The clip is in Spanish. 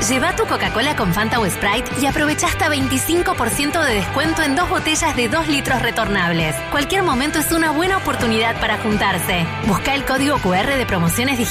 Lleva tu Coca-Cola con Fanta o Sprite y aprovecha hasta 25% de descuento en 2 botellas de 2 litros retornables. Cualquier momento es una buena oportunidad para juntarse. Busca el código QR de promociones digitales